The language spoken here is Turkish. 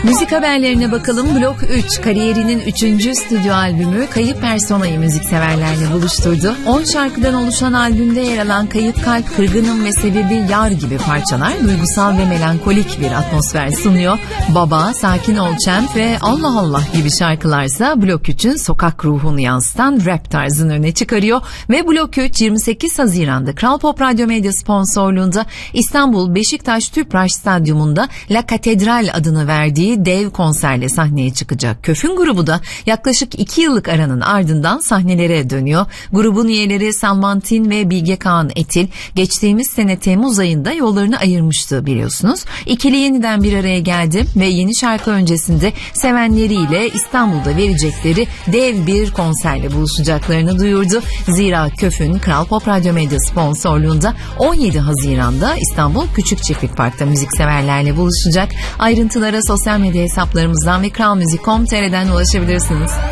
Müzik haberlerine bakalım. Blok 3 kariyerinin 3. stüdyo albümü Kayıp Persona'yı müzikseverlerle buluşturdu. 10 şarkıdan oluşan albümde yer alan Kayıp Kalp, Kırgınım ve Sebebi Yar gibi parçalar duygusal ve melankolik bir atmosfer sunuyor. Baba, Sakin Ol Champ ve Allah Allah gibi şarkılarsa Blok 3'ün sokak ruhunu yansıtan rap tarzını öne çıkarıyor. Ve Blok 3 28 Haziran'da Kral Pop Radyo Medya sponsorluğunda İstanbul Beşiktaş Tüpraş Stadyumunda La Katedral adını verdiği dev konserle sahneye çıkacak. Köfün grubu da yaklaşık 2 yıllık aranın ardından sahnelere dönüyor. Grubun üyeleri Salman Tin ve Bilge Kağan Etil geçtiğimiz sene Temmuz ayında yollarını ayırmıştı biliyorsunuz. İkili yeniden bir araya geldi ve yeni şarkı öncesinde sevenleriyle İstanbul'da verecekleri dev bir konserle buluşacaklarını duyurdu. Zira Köfün Kral Pop Radyo Medya sponsorluğunda 17 Haziran'da İstanbul Küçükçiftlik Park'ta müzikseverlerle buluşacak. Ayrıntılara sosyal medya hesaplarımızdan ve kralmuzik.com.tr'den ulaşabilirsiniz.